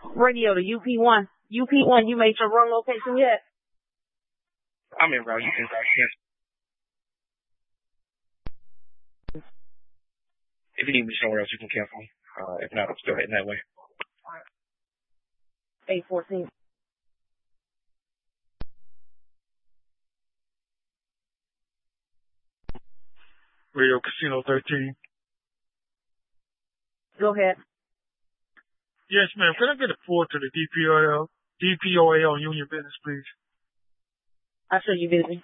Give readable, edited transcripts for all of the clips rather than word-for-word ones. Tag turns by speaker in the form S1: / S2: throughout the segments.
S1: Radio to UP1. UP1, you made your run location yet?
S2: I'm in route. You can route. Yes. If you need me somewhere else, you can cancel me. If not, I'm still heading that way.
S1: 814.
S3: Radio Casino 13.
S1: Go ahead.
S3: Yes, ma'am. Can I get a report to the DPOA on Union Business, please?
S1: I'll show you busy.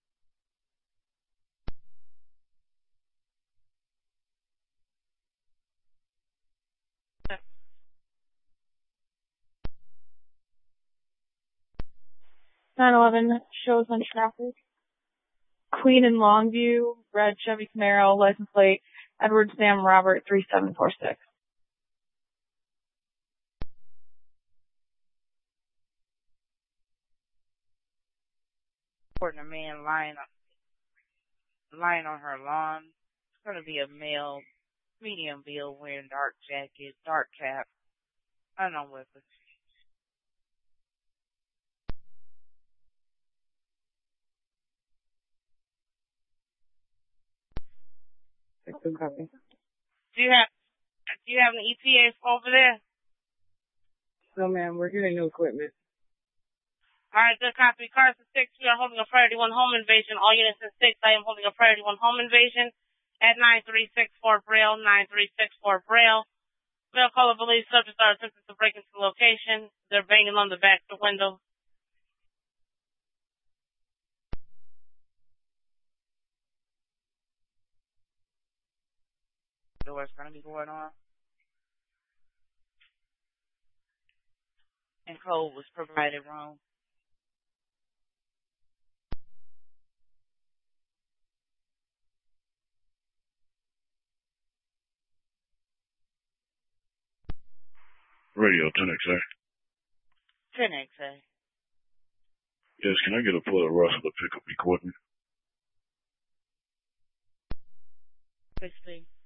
S4: Shows on traffic. Queen and Longview, red Chevy Camaro, license plate, Edward Sam Robert 3746.
S5: A man lying on her lawn. It's going to be a male, medium build, wearing dark jacket, dark cap, unknown weapons.
S1: Copy.
S5: Do you have an EPA over there?
S1: No, ma'am. We're getting new equipment.
S5: All right, good copy. Carson 6, we are holding a priority 1 home invasion. All units in 6, I am holding a priority 1 home invasion at 9364 Braille, 9364 Braille. Mail caller believes subjects are attempting to break into the location. They're banging on the back of the window. Door's going to be going on. And code was provided wrong.
S6: Radio 10XA.
S5: 10XA.
S6: Yes, can I get a pull of Russell to pick up equipment?
S5: 16.